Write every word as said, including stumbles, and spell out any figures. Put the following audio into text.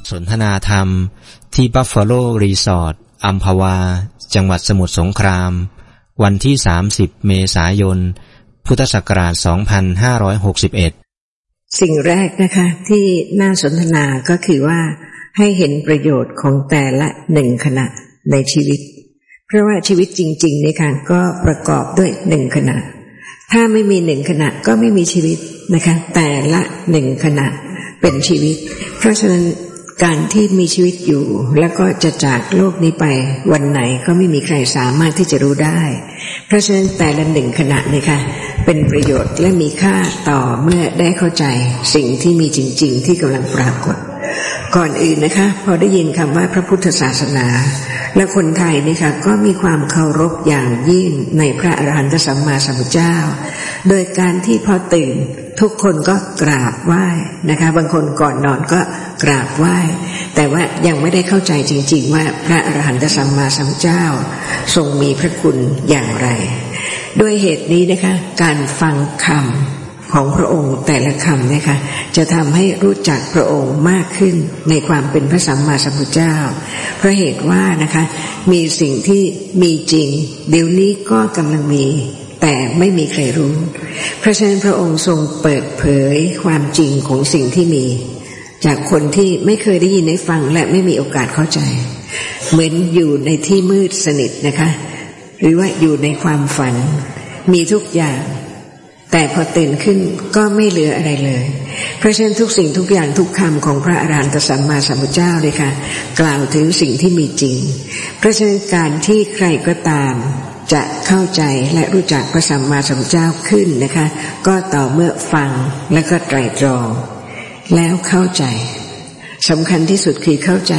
สนทนาธรรมที่บัฟฟาโลรีสอร์ทอัมพวาจังหวัดสมุทรสงครามวันที่สามสิบเมษายนพุทธศักราชสองพันห้าร้อยหกสิบเอ็ดสิ่งแรกนะคะที่น่าสนทนาก็คือว่าให้เห็นประโยชน์ของแต่ละหนึ่งขณะในชีวิตเพราะว่าชีวิตจริงๆนี่ค่ะก็ประกอบด้วยหนึ่งขณะถ้าไม่มีหนึ่งขณะก็ไม่มีชีวิตนะคะแต่ละหนึ่งขณะเป็นชีวิตเพราะฉะนั้นการที่มีชีวิตอยู่แล้วก็จะจากโลกนี้ไปวันไหนก็ไม่มีใครสามารถที่จะรู้ได้เพราะฉะนั้นแต่ละหนึ่งขณะนี่ค่ะเป็นประโยชน์และมีค่าต่อเมื่อได้เข้าใจสิ่งที่มีจริงๆที่กำลังปรากฏก่อนอื่นนะคะพอได้ยินคำว่าพระพุทธศาสนาและคนไทยนี่ค่ะก็มีความเคารพอย่างยิ่งในพระอรหันตสัมมาสัมพุทธเจ้าโดยการที่พอตื่นทุกคนก็กราบไหว้นะคะบางคนก่อนนอนก็กราบไหว้แต่ว่ายังไม่ได้เข้าใจจริงๆว่าพระอรหันตสัมมาสัมพุทธเจ้าทรงมีพระคุณอย่างไรด้วยเหตุนี้นะคะการฟังคำของพระองค์แต่ละคำนะคะจะทำให้รู้จักพระองค์มากขึ้นในความเป็นพระสัมมาสัมพุทธเจ้าเพราะเหตุว่านะคะมีสิ่งที่มีจริงเดี๋ยวนี้ก็กำลังมีแต่ไม่มีใครรู้เพราะฉะนั้นพระองค์ทรงเปิดเผยความจริงของสิ่งที่มีจากคนที่ไม่เคยได้ยินได้ฟังและไม่มีโอกาสเข้าใจเหมือนอยู่ในที่มืดสนิทนะคะหรือว่าอยู่ในความฝันมีทุกอย่างแต่พอตื่นขึ้นก็ไม่เหลืออะไรเลยเพราะฉะนั้นทุกสิ่งทุกอย่างทุกคำของพระอรหันตสัมมาสัมพุทธเจ้าเลยค่ะกล่าวถึงสิ่งที่มีจริงเพราะฉะนั้นการที่ใครก็ตามจะเข้าใจและรู้จักพระสัมมาสัมพุทธเจ้าขึ้นนะคะก็ต่อเมื่อฟังและก็ไตร่ตรองแล้วเข้าใจสำคัญที่สุดคือเข้าใจ